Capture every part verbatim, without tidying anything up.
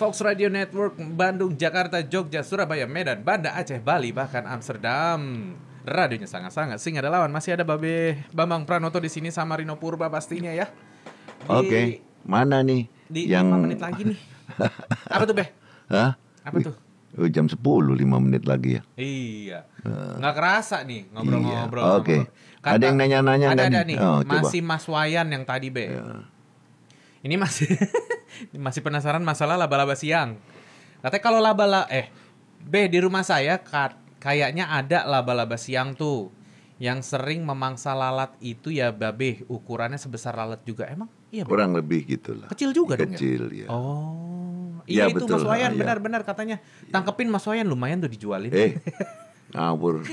Fox Radio Network, Bandung, Jakarta, Jogja, Surabaya, Medan, Banda Aceh, Bali, bahkan Amsterdam. Radionya sangat-sangat sing ada lawan. Masih ada Babe Bambang Pranoto di sini sama Rino Purba pastinya ya. Di, Oke, mana nih di yang lima menit lagi nih. Apa tuh, Be? Hah? Apa Wih, tuh? oh, jam sepuluh, lima menit lagi ya. Iya. Nggak kerasa nih ngobrol-ngobrol Iya, sama oke. Babe. Ada yang nanya-nanya ada, nggak ada nih? nih. Oh, coba. Masih Mas Wayan yang tadi, Be. Ya. Ini masih masih penasaran masalah laba-laba siang. Katanya kalau laba-laba eh B di rumah saya ka- kayaknya ada laba-laba siang tuh yang sering memangsa lalat itu ya Babe, ukurannya sebesar lalat juga. Emang iya, Be? Kurang lebih gitulah. Kecil juga dong ya? Kecil ya. Oh. Ya, Iya itu betul. Mas Wayan Ah, ya. benar-benar katanya. Tangkepin Mas Wayan lumayan tuh dijualin. Eh, ngawur.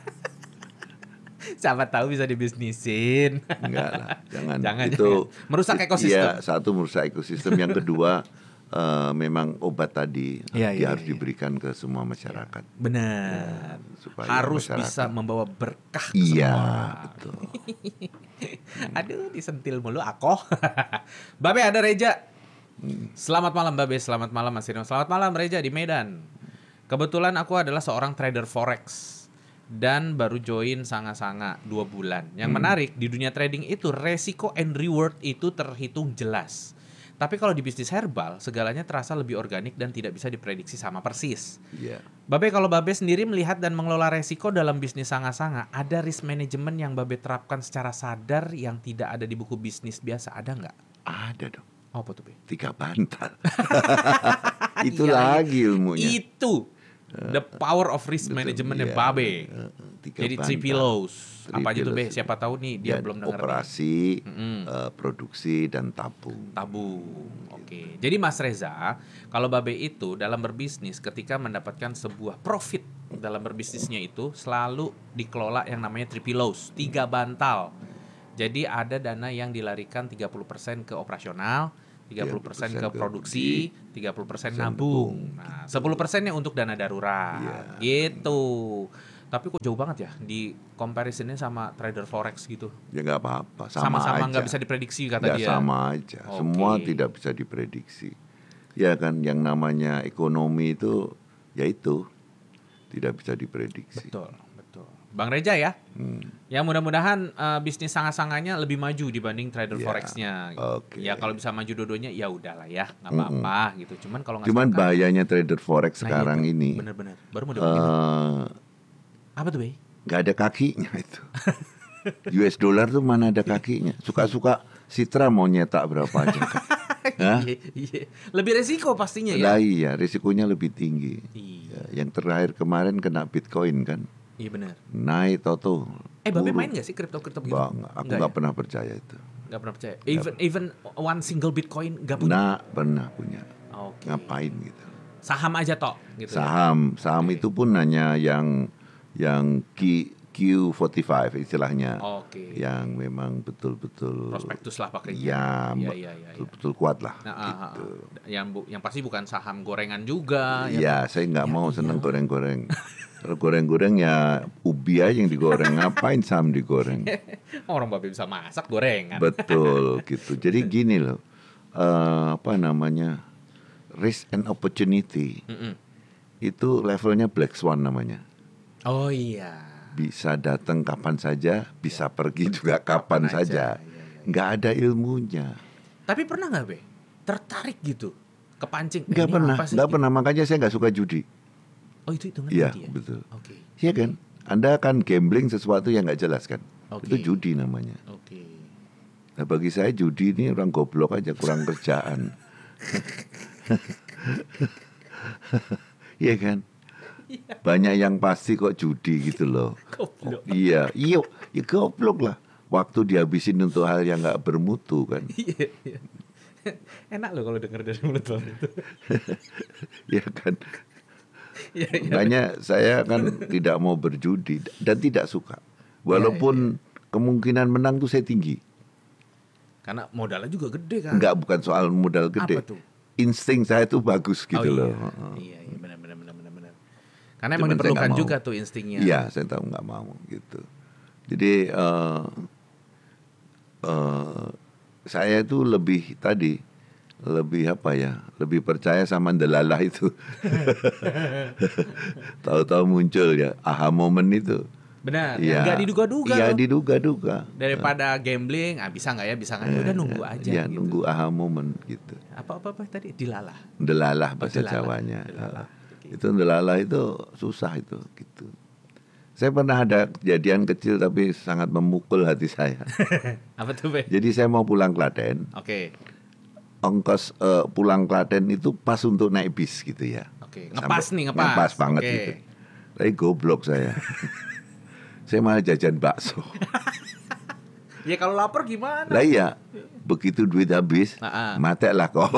Siapa tahu bisa dibisnisin. Enggak lah, jangan. Jangan, Itu jangan. Merusak ekosistem. Iya, satu merusak ekosistem. Yang kedua, eh, memang obat tadi Iya, dia iya, harus iya. diberikan ke semua masyarakat. Benar. Supaya Harus masyarakat- bisa membawa berkah ke Iya, semua orang. betul. Aduh, disentil mulu aku. Babe ada Reja. Selamat malam Babe, selamat malam Mas Rino. Selamat malam Reja di Medan. Kebetulan aku adalah seorang trader forex dan baru join sanga-sanga dua bulan. Yang menarik di dunia trading itu resiko and reward itu terhitung jelas. Tapi kalau di bisnis herbal segalanya terasa lebih organik dan tidak bisa diprediksi sama persis. Iya. Babe, kalau Babe sendiri melihat dan mengelola resiko dalam bisnis sanga-sanga, ada risk management yang Babe terapkan secara sadar yang tidak ada di buku bisnis biasa, ada nggak? Ada dong. Oh, apa tuh, Be? Tiga bantal. Itu Iya, lagi ilmunya. Itu the power of risk Betul, managementnya iya. Babe. Uh, uh, tiga Jadi three bantal. pillows. Three Apa aja tuh, Be? pillows. Siapa tahu nih dia Dan belum dengar nih. operasi, Mm-mm. eh, produksi dan tabung. Tabung. Oke. Jadi Mas Reza, kalau Babe itu dalam berbisnis ketika mendapatkan sebuah profit dalam berbisnisnya itu selalu dikelola yang namanya three pillows, tiga bantal. Jadi ada dana yang dilarikan tiga puluh persen ke operasional, tiga puluh persen ke tiga puluh persen ke produksi, tiga puluh persen persen nabung. nabung, Nah, sepuluh persennya untuk dana darurat. Iya. Gitu. Tapi kok jauh banget ya di comparisonnya sama trader forex gitu. Ya nggak apa-apa, sama Sama-sama aja. nggak bisa diprediksi kata Nggak dia. sama aja. Oke. Semua tidak bisa diprediksi. Ya kan, yang namanya ekonomi itu, ya itu tidak bisa diprediksi. Betul, betul. Bang Reja ya. Hmm. Ya mudah-mudahan uh, bisnis sangat-sanganya lebih maju dibanding trader Ya, forex-nya. oke. Ya kalau bisa maju dua-duanya ya udahlah ya, nggak Mm-mm. apa-apa gitu. Cuman kalau nggak Cuman sepakat- bahayanya trader forex Nah, sekarang itu, ini, bener-bener. Baru mau diomongin. eh, Apa tuh, Be? nggak ada kakinya itu. U S dollar tuh mana ada kakinya? Suka-suka Citra mau nyetak berapa aja. Hah? Iya, iya. Lebih resiko pastinya ya. Lah iya, risikonya lebih tinggi. Iya, Ya, yang terakhir kemarin kena Bitcoin kan, iya benar. naik toto. Eh, Babe turun. main nggak sih kripto-kripto gitu? Bang, aku Nggak nggak ya? pernah percaya itu. Nggak pernah percaya. Even even one single Bitcoin nggak punya. Nah, pernah punya. Oke. Ngapain gitu? Saham aja tok gitu. ya? Saham, saham Oke. itu pun hanya yang yang Q, Q empat puluh lima istilahnya. Oke. Yang memang betul-betul Prospektus lah pakainya. Ya, Iya, be- iya, iya, iya. betul-betul kuat lah. Nah, ah, ah, gitu. ah. yang bu, yang pasti bukan saham gorengan juga. ya Iya, saya nggak Ya, mau iya. seneng goreng-goreng. Kalau goreng-goreng ya ubi aja yang digoreng. Ngapain saham digoreng? Orang Babe bisa masak gorengan. Betul gitu. Jadi gini loh, eh, apa namanya, risk and opportunity Mm-mm. itu levelnya black swan namanya. Oh iya. Bisa datang kapan saja, bisa pergi juga kapan, Kapan aja, saja. iya, iya. Nggak ada ilmunya. Tapi pernah nggak, Be? Tertarik gitu, kepancing? Eh, Nggak ini pernah, apa sih? nggak pernah. Makanya saya nggak suka judi. Oh itu hitungan Iya, judi ya? betul. Oke. Iya kan? Anda kan gambling sesuatu yang nggak jelas kan? Oke. Itu judi namanya. Oke. Nah bagi saya judi ini orang goblok aja, kurang kerjaan. Iya kan? Banyak yang pasti kok judi gitu loh. Goblok. Iya, iya, ya goblok lah. Waktu dihabisin untuk hal yang nggak bermutu kan. Iya, iya. Enak loh kalau denger dari mulut Babe itu. Iya kan? Iya, iya. Makanya saya kan tidak mau berjudi dan tidak suka. Walaupun kemungkinan menang tuh saya tinggi. Karena modalnya juga gede kan. Enggak, bukan soal modal gede. Apa tuh? Insting saya tuh bagus gitu oh, loh. iya. Heeh. Iya, iya, benar benar benar benar benar. Karena emang Cuman saya diperlukan nggak mau. juga tuh instingnya. Iya, saya tahu nggak mau gitu. Jadi eh eh, saya itu lebih tadi lebih apa ya? Lebih percaya sama delalah itu. Tahu-tahu muncul ya aha moment itu. Benar, Iya. nggak diduga-duga Iya, loh. diduga-duga. Daripada gambling, ah bisa nggak ya, bisa nggak ya, udah nunggu aja Ya, gitu. nunggu aha moment gitu. Apa-apa tadi? Dilalah. Delalah bahasa delalah. Jawanya. Delalah. Uh, Itu delalah itu susah itu gitu. Saya pernah ada kejadian kecil tapi sangat memukul hati saya. Apa tuh, Be? Jadi saya mau pulang Klaten. Oke. Ongkos uh, pulang Klaten itu pas untuk naik bis gitu ya. Oke, ngepas Sampai- nih, ngepas. Ngepas banget Oke. gitu. Tapi goblok saya. Saya malah jajan bakso. Ya kalau lapar gimana? Lah iya, begitu duit habis, Nah, ah. mate lah kau.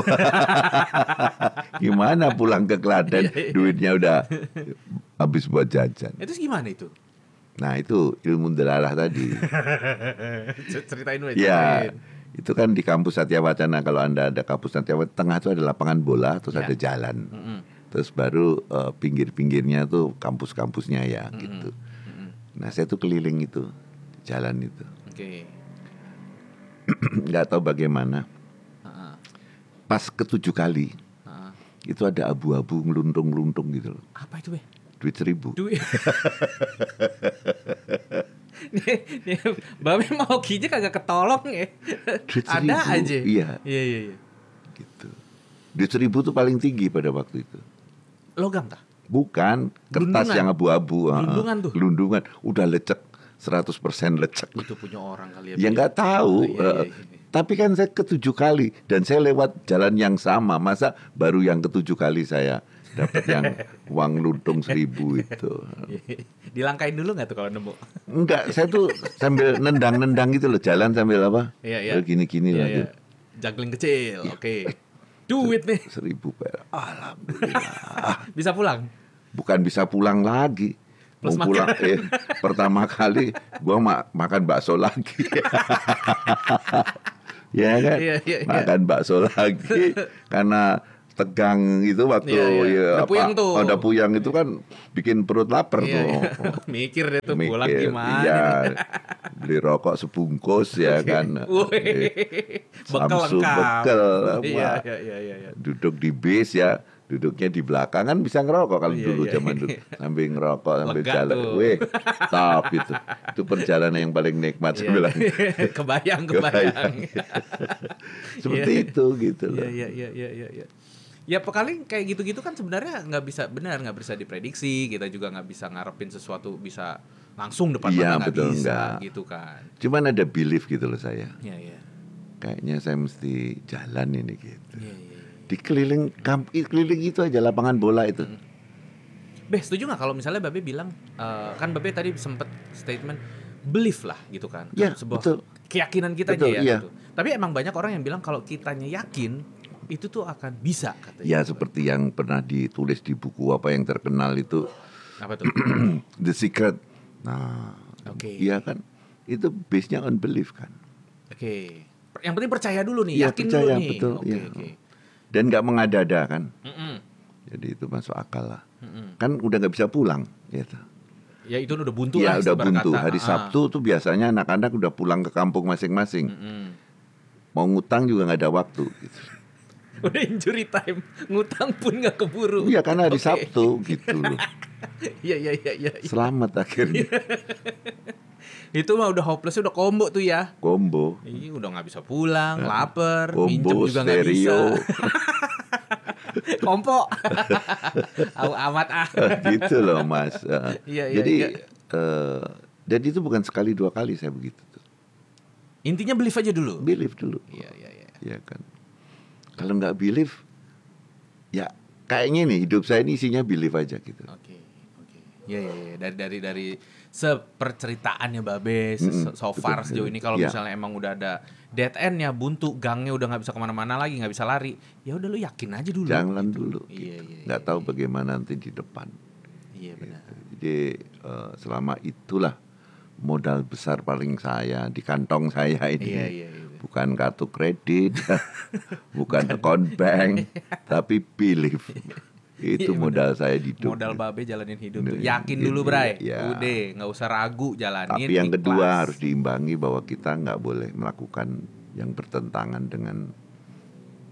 Gimana pulang ke Klaten, duitnya udah habis buat jajan. Itu gimana itu? Nah itu ilmu delalah tadi. Ceritain, Be. Ya, ceritain. itu kan di kampus Satya Wacana. Kalau Anda ada kampus Satya Wacana, tengah itu ada lapangan bola, terus Ya. ada jalan. Mm-mm. Terus baru eh, pinggir-pinggirnya tuh kampus-kampusnya ya gitu. Nah saya tuh keliling itu, jalan itu. Oke. Nggak tahu bagaimana. Ah, Pas ketujuh kali, ah. itu ada abu-abu ngeluntung-ngeluntung gitu loh. Apa itu, Be? Duit seribu. Duit. nih, nih, Babe mau kija kagak ketolong ya. Duit Ada seribu, aja. iya. Iya, iya, iya. Gitu. Duit seribu tuh paling tinggi pada waktu itu. Logam tah? Bukan, kertas Gelundungan. yang abu-abu. ah, Gelundungan tuh. Gelundungan, udah lecek, seratus persen lecek. Itu punya orang kali ya. Ya Be. nggak tahu. Oh, iya, iya, eh, iya. Tapi kan saya ketujuh kali dan saya lewat jalan yang sama. Masa baru yang ketujuh kali saya dapat yang uang luntung seribu itu. Dilangkain dulu nggak tuh kalau nemu? Enggak, saya tuh sambil nendang-nendang gitu loh, jalan sambil apa? Iya, iya. Eh, Gini-gini Iya, lah. iya. Juggling kecil, oke. Duit nih, Seribu perak. Alhamdulillah. bisa pulang. Bukan bisa pulang lagi. Plus Mau pulang eh, pertama kali gua ma- makan bakso lagi. Ya kan? Iya, iya, iya. Makan bakso lagi karena tegang itu waktu Iya, iya. ya, Udah puyeng tuh. Udah puyeng itu kan bikin perut lapar Iya, tuh. iya. Mikir deh tuh pulang Mikir, gimana. Iya. Beli rokok sebungkus ya kan. Wih, bekal Samsu lengkap. bekal. Iya, Wah. iya, iya, iya, iya. Duduk di bis ya, duduknya di belakang kan bisa ngerokok kalau Iya, dulu iya, zaman iya. dulu sambil ngerokok sambil Lega jalan. tuh. Weh, top itu. Itu perjalanan yang paling nikmat saya Iya. bilang. kebayang, kebayang. Seperti Iya. itu gitu loh. Iya, iya, iya, iya, iya, iya. Ya paling kayak gitu-gitu kan sebenarnya nggak bisa benar, nggak bisa diprediksi. Kita juga nggak bisa ngarepin sesuatu bisa langsung depan Iya, mata, nggak betul, bisa nggak. gitu kan. Cuman ada belief gitu loh saya. Iya, iya. Kayaknya saya mesti jalan ini gitu. Iya, iya, iya. Di keliling kamp, keliling itu aja lapangan bola itu. Beh, setuju nggak kalau misalnya Babe bilang eh, kan Babe tadi sempet statement belief lah gitu kan. Ya, Sebuah betul. keyakinan kita aja Betul, ya iya. gitu. Tapi emang banyak orang yang bilang kalau kitanya yakin itu tuh akan bisa katanya. Ya seperti yang pernah ditulis di buku apa yang terkenal itu Apa tuh? The Secret. Nah, Oke. iya kan? Itu base-nya on belief kan. Oke. Yang penting percaya dulu nih, Iya, yakin percaya, dulu nih. betul, Oke, iya. oke. Dan nggak mengada-ada kan. Mm-mm. Jadi itu masuk akal lah. Mm-mm. Kan udah nggak bisa pulang gitu. Ya itu udah buntu Iya lah udah ibarat buntu. kata. Hari Ah, Sabtu tuh biasanya anak-anak udah pulang ke kampung masing-masing. mm-mm. Mau ngutang juga nggak ada waktu gitu. Udah injury time, ngutang pun nggak keburu. Iya karena hari Oke. Sabtu gitu loh. Iya, iya, iya, iya. Selamat akhirnya. Itu mah udah hopeless, udah combo tuh ya. Combo. Iya, udah nggak bisa pulang, lapar, minjem Combo juga nggak bisa. stereo. Kompo. Au amat ah. Gitu loh Mas. Eh, Iya, iya, Jadi iya. eh, dan itu bukan sekali dua kali saya begitu tuh. Intinya believe aja dulu. Believe dulu. Iya, iya, iya. Ya kan. Kalau nggak believe, ya kayaknya nih hidup saya ini isinya believe aja gitu. Oke, oke. Iya, iya, iya. Dari dari dari seperceritaannya Babe se- Mm-mm, so far betul, sejauh betul. ini kalau Iya. misalnya emang udah ada dead end-nya, buntu, gangnya udah nggak bisa kemana-mana lagi, nggak bisa lari, ya udah lu yakin aja dulu. Jangan gitu. dulu. Iya, gitu. iya. Nggak iya, tahu iya. bagaimana nanti di depan. Iya benar. Jadi eh, selama itulah modal besar paling saya di kantong saya ini. Iya, iya, iya. Bukan kartu kredit, bukan account bank, tapi belief. Itu Iya, modal saya di hidup. Modal Babe jalanin hidup tuh. Iya, Yakin iya, dulu, Bray. iya. Udah, nggak usah ragu jalanin. Tapi yang ikhlas. kedua harus diimbangi bahwa kita nggak boleh melakukan yang bertentangan dengan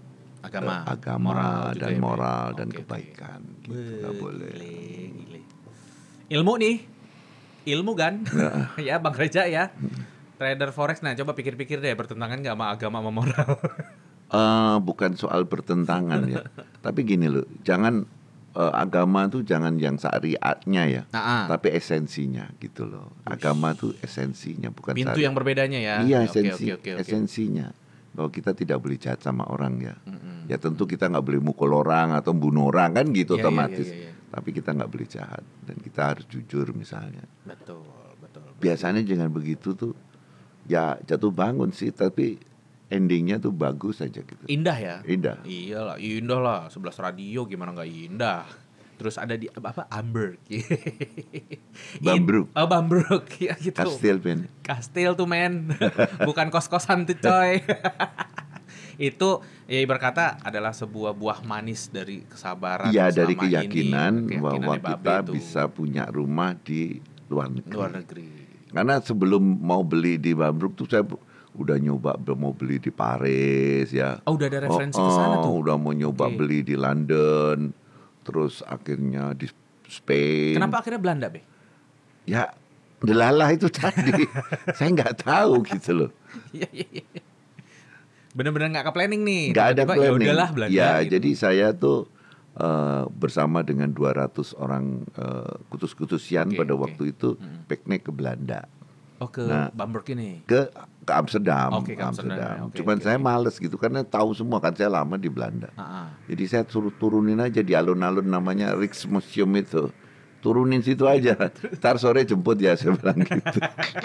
Agama, eh, agama moral juga dan ya, Be? moral dan Oke, oke. kebaikan. Gitu, Be- nggak boleh. gile, gile. Ilmu nih, ilmu kan, ya Bang Reja ya. Trader forex, nah coba pikir-pikir deh, bertentangan nggak sama agama sama moral? Eh, bukan soal bertentangan ya, tapi gini loh, jangan eh, agama tuh jangan yang syariatnya ya, Nah, tapi esensinya gitu loh. Agama tuh esensinya bukan pintu syariat. yang berbedanya ya. Iya, Oke, esensi, oke, oke, oke. esensinya bahwa kita tidak boleh jahat sama orang ya. Mm-mm. Ya tentu kita nggak boleh mukul orang atau bunuh orang kan gitu Iya, iya, otomatis. iya, iya, iya. Tapi kita nggak boleh jahat dan kita harus jujur misalnya. Betul, betul. betul. Biasanya jangan begitu tuh, ya jatuh bangun sih, tapi endingnya tuh bagus aja gitu. Indah ya. Indah. Iyalah, indah lah. sebelas radio gimana nggak indah. Terus ada di apa, apa Amber. Bambruk. Oh, Bambruk ya gitu. Kastil Ben. Kastil tuh men. Bukan kos-kosan tuh coy. Itu ya berkata adalah sebuah buah manis dari kesabaran Iya, dari selama keyakinan ini. bahwa Keyakinannya Babe kita itu. bisa punya rumah di luar negeri. Luar negeri. Karena sebelum mau beli di Bambruk tuh saya udah nyoba mau beli di Paris ya. Oh, udah ada referensi Oh, ke sana oh, tuh. udah mau nyoba Oke. beli di London, terus akhirnya di Spain. Kenapa akhirnya Belanda, Be? Ya, delalah itu tadi. Saya nggak tahu gitu loh. Iya, iya, iya. Bener-bener nggak ke planning nih. Nggak ada Tiba-tiba, planning. Ya udahlah Belanda. Ya, gitu. jadi saya tuh eh, bersama dengan dua ratus orang eh, kutus-kutusian Oke, pada oke. waktu itu Mm-mm. piknik ke Belanda. Oh, ke Nah. Bamberg ini. ke ke Amsterdam, Oke, ke Amsterdam. Oke, Cuman oke, saya oke. males gitu karena tahu semua kan saya lama di Belanda. Ah, ah. Jadi saya suruh turunin aja di alun-alun namanya Rijksmuseum itu. Turunin situ aja. Ntar sore jemput ya saya bilang gitu.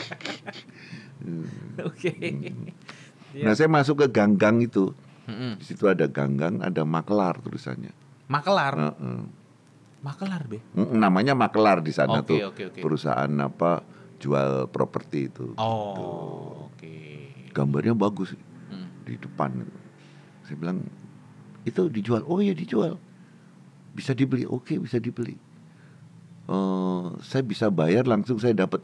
Oke. Iya. Nah, saya masuk ke gang-gang itu. Mm-mm. Di situ ada gang-gang, ada makelar tulisannya. Makelar. Heeh. Makelar, Be. Mm, Namanya makelar di sana Oke, tuh. oke, oke. Perusahaan apa jual properti itu. Oh, oke. Gambarnya bagus Mm. di depan. Saya bilang itu dijual. Oh iya dijual. Bisa dibeli. Oke, bisa dibeli. Eh, saya bisa bayar langsung saya dapat